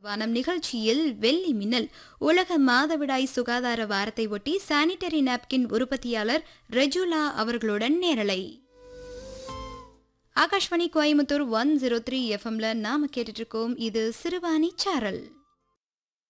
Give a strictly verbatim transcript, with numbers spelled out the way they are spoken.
வனம் நிகழ்ச்சியில் வெள்ளி மின்னல் உலக மாதவிடாய் சுகாதார வாரத்தை ஒட்டி சானிட்டரி நாப்கின் உற்பத்தியாளர் ரெஜுலா அவர்களுடன் நேரலை. Akashvani Coimbatore one zero three எஃப்எம்ல நாம கேட்டுட்டு இருக்கோம். இது சிறுவாணி சாரல்.